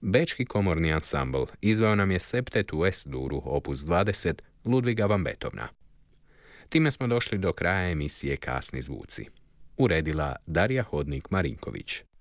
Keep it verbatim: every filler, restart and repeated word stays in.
Bečki komorni ansambl izveo nam je Septet u S-duru opus dvadeset Ludviga van Beethovena. Time smo došli do kraja emisije Kasni zvuci. Uredila Darija Hodnik-Marinković.